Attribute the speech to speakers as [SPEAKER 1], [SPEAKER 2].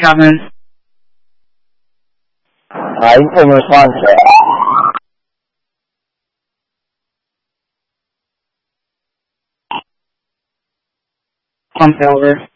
[SPEAKER 1] Kevin.
[SPEAKER 2] You can respond to it.
[SPEAKER 1] Pump over.